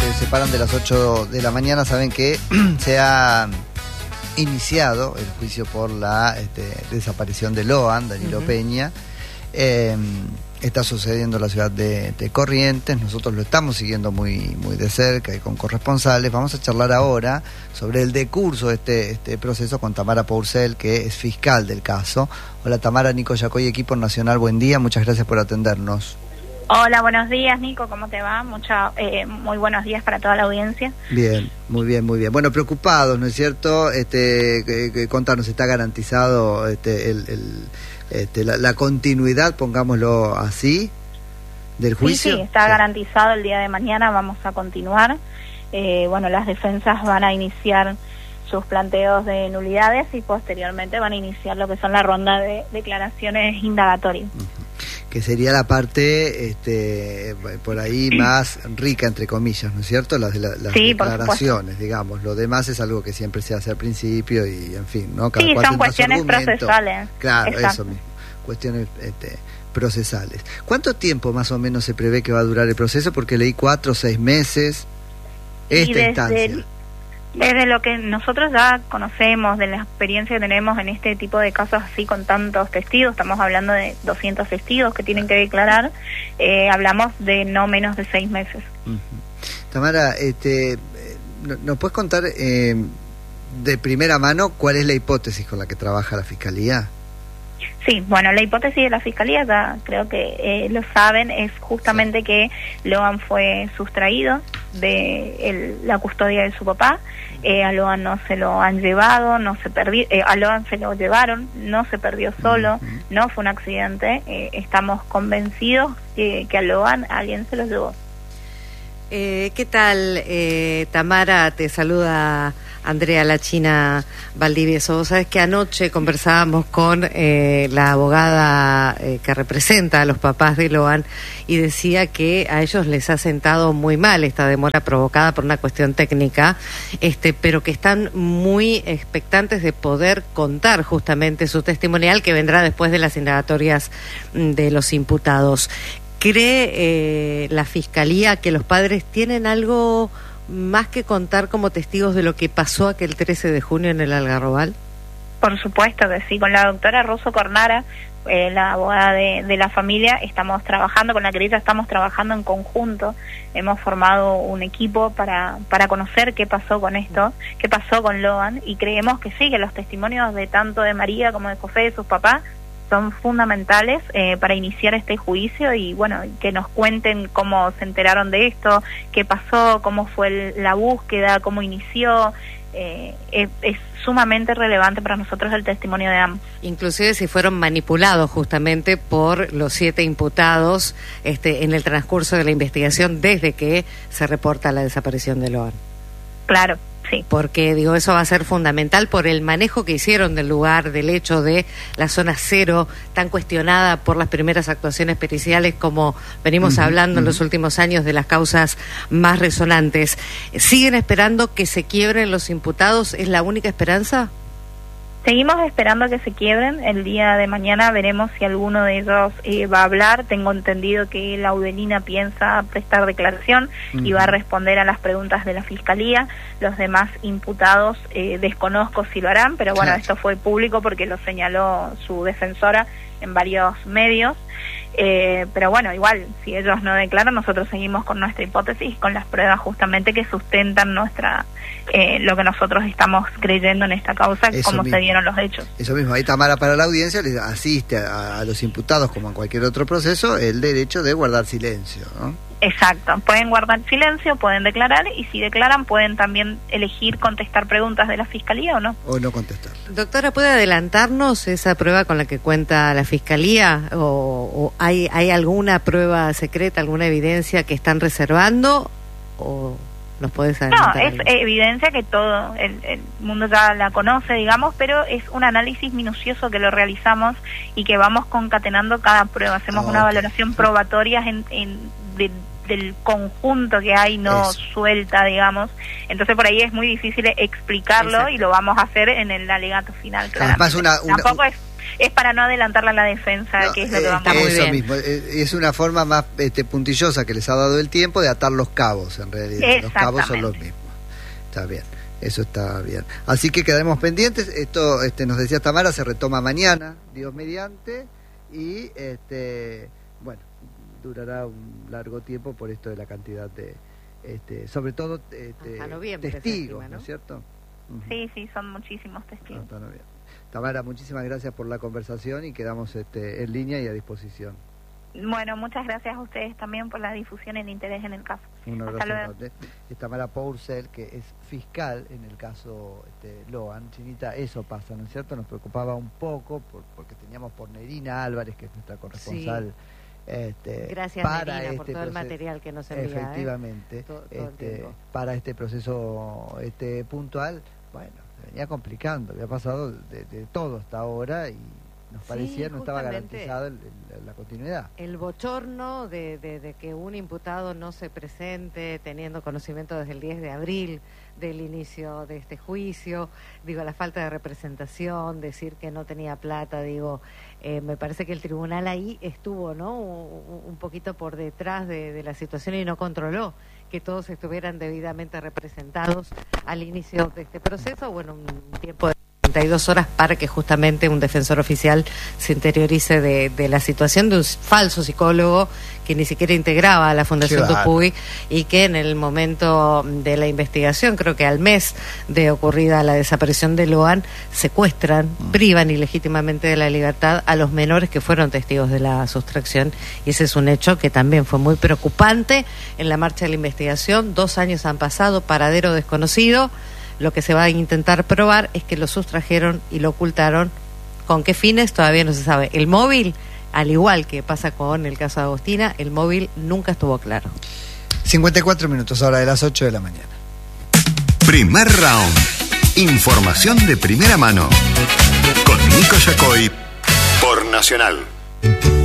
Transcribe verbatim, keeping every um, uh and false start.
que se paran de las ocho de la mañana saben que se ha iniciado el juicio por la este, desaparición de Loan, Danilo uh-huh. Peña. Eh, está sucediendo en la ciudad de, de Corrientes. Nosotros lo estamos siguiendo muy, muy de cerca y con corresponsales. Vamos a charlar ahora sobre el decurso de este, este proceso con Tamara Pourcel, que es fiscal del caso. Hola Tamara, Nico Yacoy, equipo nacional, buen día, muchas gracias por atendernos. Hola, buenos días, Nico, ¿cómo te va? Mucha, eh, muy buenos días para toda la audiencia. Bien, muy bien, muy bien. Bueno, preocupados, ¿no es cierto? Este, que, que, contanos, ¿está garantizado este, el, el, este, la, la continuidad, pongámoslo así, del juicio? Sí, sí, está sí. garantizado. El día de mañana vamos a continuar. Eh, bueno, las defensas van a iniciar sus planteos de nulidades y posteriormente van a iniciar lo que son la ronda de declaraciones indagatorias. Uh-huh. Que sería la parte este, por ahí más rica, entre comillas, ¿no es cierto? Las, la, las sí, declaraciones, digamos. Lo demás es algo que siempre se hace al principio y, en fin, ¿no? Cada sí, cual son cuestiones procesales. Claro, exacto. Eso mismo, cuestiones este, procesales. ¿Cuánto tiempo más o menos se prevé que va a durar el proceso? Porque leí cuatro o seis meses esta desde instancia. El... Desde lo que nosotros ya conocemos, de la experiencia que tenemos en este tipo de casos así con tantos testigos, estamos hablando de doscientos testigos que tienen que declarar, eh, hablamos de no menos de seis meses. Uh-huh. Tamara, este, ¿nos puedes contar eh, de primera mano cuál es la hipótesis con la que trabaja la Fiscalía? Sí, bueno, la hipótesis de la Fiscalía, ya creo que eh, lo saben, es justamente sí. que Loan fue sustraído de el, la custodia de su papá. Eh, a Loan no se lo han llevado, no se perdió, eh, a Loan se lo llevaron, no se perdió solo, uh-huh. no fue un accidente. Eh, estamos convencidos que, que a Loan alguien se lo llevó. Eh, ¿Qué tal, eh, Tamara? Te saluda Andrea La China Valdivieso. Vos sabés que anoche conversábamos con eh, la abogada eh, que representa a los papás de Loan y decía que a ellos les ha sentado muy mal esta demora provocada por una cuestión técnica, este, pero que están muy expectantes de poder contar justamente su testimonial que vendrá después de las indagatorias de los imputados. ¿Cree eh, la Fiscalía que los padres tienen algo más que contar como testigos de lo que pasó aquel trece de junio en el Algarrobal? Por supuesto que sí. Con la doctora Rosso Cornara, eh, la abogada de, de la familia, estamos trabajando, con la querella estamos trabajando en conjunto. Hemos formado un equipo para, para conocer qué pasó con esto, qué pasó con Loan, y creemos que sí, que los testimonios de tanto de María como de José, de sus papás, son fundamentales eh, para iniciar este juicio y bueno, que nos cuenten cómo se enteraron de esto, qué pasó, cómo fue el, la búsqueda, cómo inició. Eh, es, es sumamente relevante para nosotros el testimonio de ambos. Inclusive si fueron manipulados justamente por los siete imputados este, en el transcurso de la investigación desde que se reporta la desaparición de Loan. Claro. Sí. Porque, digo, eso va a ser fundamental por el manejo que hicieron del lugar, del hecho de la zona cero, tan cuestionada por las primeras actuaciones periciales, como venimos uh-huh, hablando uh-huh. en los últimos años de las causas más resonantes. ¿Siguen esperando que se quiebren los imputados? ¿Es la única esperanza? Seguimos esperando que se quiebren. El día de mañana veremos si alguno de ellos eh, va a hablar. Tengo entendido que Laudelina piensa prestar declaración uh-huh. y va a responder a las preguntas de la Fiscalía. Los demás imputados eh, desconozco si lo harán, pero bueno, claro. esto fue público porque lo señaló su defensora en varios medios. Eh, pero bueno, igual, si ellos no declaran, nosotros seguimos con nuestra hipótesis, con las pruebas justamente que sustentan nuestra eh, lo que nosotros estamos creyendo en esta causa, Eso cómo mismo. se dieron los hechos. Eso mismo, ahí Tamara, para la audiencia les asiste a, a los imputados, como en cualquier otro proceso, el derecho de guardar silencio, ¿no? Exacto, pueden guardar silencio, pueden declarar, y si declaran pueden también elegir contestar preguntas de la Fiscalía o no. O no contestar. Doctora, ¿puede adelantarnos esa prueba con la que cuenta la Fiscalía? ¿O, o hay, hay alguna prueba secreta, alguna evidencia que están reservando? ¿O nos podés adelantar? No, es algo? evidencia que todo el, el mundo ya la conoce, digamos, pero es un análisis minucioso que lo realizamos y que vamos concatenando cada prueba. Hacemos oh, una okay. valoración probatoria en, en de, del conjunto que hay, no Eso. suelta, digamos. Entonces por ahí es muy difícil explicarlo. Exacto. Y lo vamos a hacer en el alegato final. Además una, una, Tampoco es es para no adelantarla a la defensa, no, que es lo que vamos a hacer. Eso mismo, es una forma más este, puntillosa que les ha dado el tiempo de atar los cabos, en realidad. Los cabos son los mismos. Está bien, eso está bien. Así que quedaremos pendientes. Esto, este, nos decía Tamara, se retoma mañana, Dios mediante, y este, bueno, durará un largo tiempo por esto de la cantidad de, este, sobre todo este, noviembre, testigos, estima, ¿no? ¿no es cierto? Uh-huh. Sí, sí, son muchísimos testigos. Hasta noviembre. Tamara, muchísimas gracias por la conversación y quedamos este, en línea y a disposición. Bueno, muchas gracias a ustedes también por la difusión y el interés en el caso. Un abrazo grande. Es Tamara Pourcel, que es fiscal en el caso este, Loan. Chinita, eso pasa, ¿no es cierto? Nos preocupaba un poco por, porque teníamos por Nerina Álvarez, que es nuestra corresponsal. Sí. Este, Gracias, para Nerina, este por todo proceso, el material que nos envía. Efectivamente, ¿eh? todo, todo este, para este proceso este puntual, bueno, se venía complicando, había pasado de, de todo hasta ahora y nos parecía sí, no estaba garantizada la continuidad. El bochorno de, de, de que un imputado no se presente teniendo conocimiento desde el diez de abril del inicio de este juicio, digo, la falta de representación, decir que no tenía plata, digo, eh, me parece que el tribunal ahí estuvo, ¿no?, un, un poquito por detrás de, de la situación y no controló que todos estuvieran debidamente representados al inicio de este proceso, bueno, un tiempo de treinta y dos horas para que justamente un defensor oficial se interiorice de, de la situación de un falso psicólogo que ni siquiera integraba a la Fundación claro. Dupuy y que en el momento de la investigación, creo que al mes de ocurrida la desaparición de Loan, secuestran, mm. privan ilegítimamente de la libertad a los menores que fueron testigos de la sustracción, y ese es un hecho que también fue muy preocupante en la marcha de la investigación. Dos años han pasado, paradero desconocido. Lo que se va a intentar probar es que lo sustrajeron y lo ocultaron. ¿Con qué fines? Todavía no se sabe. El móvil, al igual que pasa con el caso de Agostina, el móvil nunca estuvo claro. cincuenta y cuatro minutos, ahora de las ocho de la mañana. Primer round. Información de primera mano. Con Nico Yacoy por Nacional.